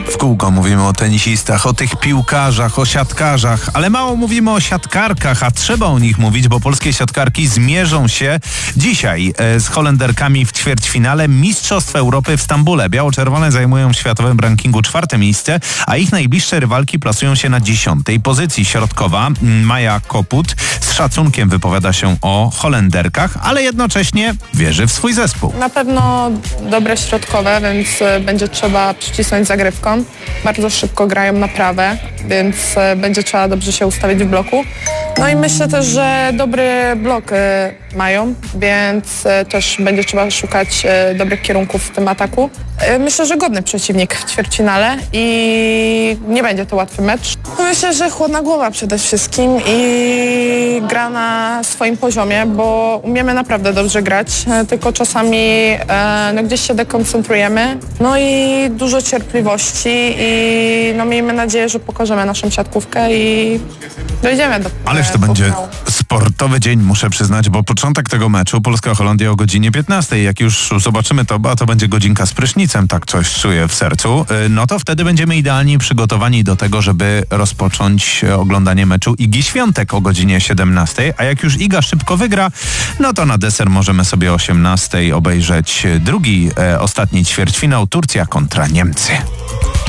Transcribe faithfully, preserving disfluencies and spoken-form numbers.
W kółko mówimy o tenisistach, o tych piłkarzach, o siatkarzach, ale mało mówimy o siatkarkach, a trzeba o nich mówić, bo polskie siatkarki zmierzą się dzisiaj z Holenderkami w ćwierćfinale Mistrzostw Europy w Stambule. Biało-czerwone zajmują w światowym rankingu czwarte miejsce, a ich najbliższe rywalki plasują się na dziesiątej pozycji. Środkowa Maja Koput z szacunkiem wypowiada się o Holenderkach, ale jednocześnie wierzy w swój zespół. Na pewno dobre środkowe, więc będzie trzeba przycisnąć zagrywką. Bardzo szybko grają na prawe, więc będzie trzeba dobrze się ustawić w bloku. No i myślę też, że dobry blok mają, więc też będzie trzeba szukać dobrych kierunków w tym ataku. Myślę, że godny przeciwnik w ćwierćfinale i nie będzie to łatwy mecz. Myślę, że chłodna głowa przede wszystkim i gra na swoim poziomie, bo umiemy naprawdę dobrze grać, tylko czasami no, gdzieś się dekoncentrujemy. No i dużo cierpliwości i no, miejmy nadzieję, że pokażemy naszą siatkówkę i dojdziemy do Ależ to będzie sportowy dzień, muszę przyznać, bo początek tego meczu Polska-Holandia o godzinie piętnastej. Jak już zobaczymy to, a to będzie godzinka z prysznicem, tak coś czuję w sercu, no to wtedy będziemy idealnie przygotowani do tego, żeby rozpocząć oglądanie meczu Igi Świątek o godzinie siedemnastej. A jak już Iga szybko wygra, no to na deser możemy sobie o osiemnastej obejrzeć drugi, e, ostatni ćwierćfinał Turcja kontra Niemcy.